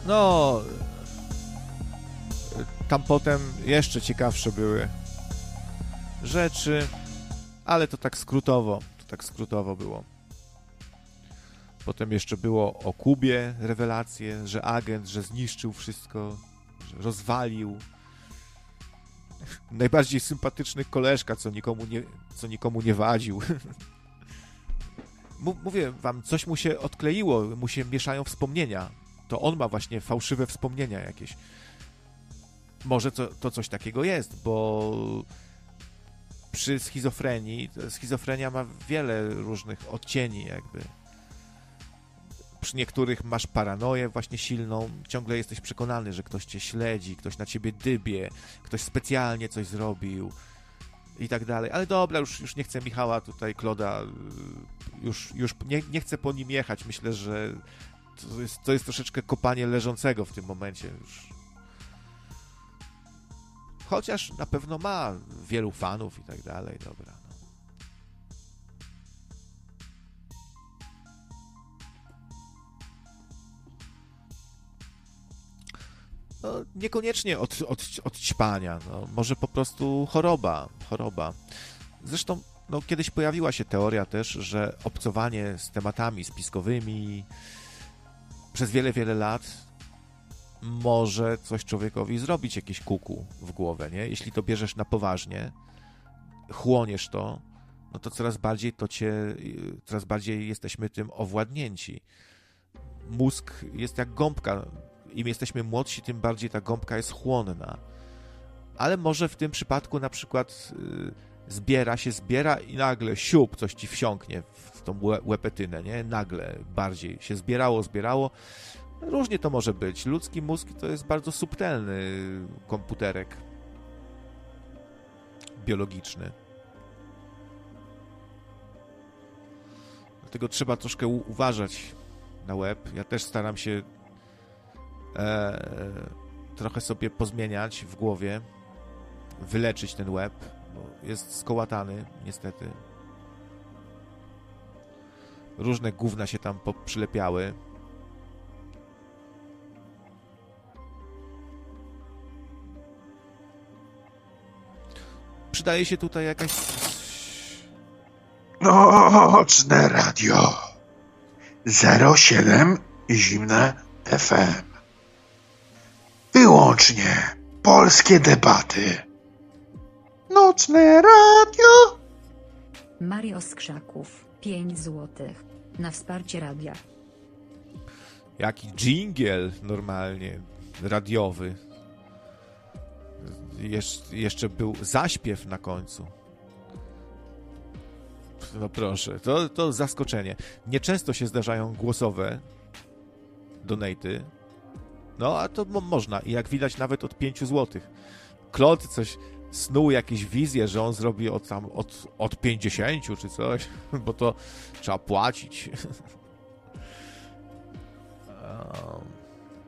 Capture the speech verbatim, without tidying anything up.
No, tam potem jeszcze ciekawsze były rzeczy, ale to tak skrótowo, to tak skrótowo było. Potem jeszcze było o Kubie rewelacje, że agent, że zniszczył wszystko, że rozwalił. Najbardziej sympatyczny koleżka, co nikomu nie, co nikomu nie wadził. Mówię wam, coś mu się odkleiło, mu się mieszają wspomnienia. To on ma właśnie fałszywe wspomnienia jakieś. Może to, to coś takiego jest, bo przy schizofrenii, schizofrenia ma wiele różnych odcieni jakby. Przy niektórych masz paranoję właśnie silną, ciągle jesteś przekonany, że ktoś cię śledzi, ktoś na ciebie dybie, ktoś specjalnie coś zrobił i tak dalej. Ale dobra, już, już nie chcę Michała tutaj, Kloda, już, już nie, nie chcę po nim jechać. Myślę, że to jest, to jest troszeczkę kopanie leżącego w tym momencie już. Chociaż na pewno ma wielu fanów i tak dalej, dobra. No, niekoniecznie od, od, od ćpania, no, może po prostu choroba, choroba. Zresztą no, kiedyś pojawiła się teoria też, że obcowanie z tematami spiskowymi przez wiele, wiele lat może coś człowiekowi zrobić, jakieś kuku w głowę, nie? Jeśli to bierzesz na poważnie, chłoniesz to, no to coraz bardziej to cię, coraz bardziej jesteśmy tym owładnięci. Mózg jest jak gąbka. Im jesteśmy młodsi, tym bardziej ta gąbka jest chłonna. Ale może w tym przypadku na przykład y, zbiera się, zbiera i nagle siup, coś ci wsiąknie w tą łepetynę, nie? Nagle bardziej się zbierało, zbierało. Różnie to może być. Ludzki mózg to jest bardzo subtelny komputerek biologiczny. Dlatego trzeba troszkę u- uważać na łeb. Ja też staram się e, trochę sobie pozmieniać w głowie, wyleczyć ten łeb, bo jest skołatany, niestety. Różne gówna się tam przylepiały. Przydaje się tutaj jakaś... Nocne radio. zero siedem Zimne F M. Wyłącznie polskie debaty. Nocne radio. Mario z Krzaków, pięć złotych. Na wsparcie radia. Jaki dżingiel normalnie radiowy. Jesz- jeszcze był zaśpiew na końcu. No proszę, to, to zaskoczenie. Nieczęsto się zdarzają głosowe donaty. No, a to mo- można. I jak widać nawet od pięciu złotych. Klot coś snuł, jakieś wizje, że on zrobi od tam od, od pięćdziesięciu czy coś, bo to trzeba płacić. um.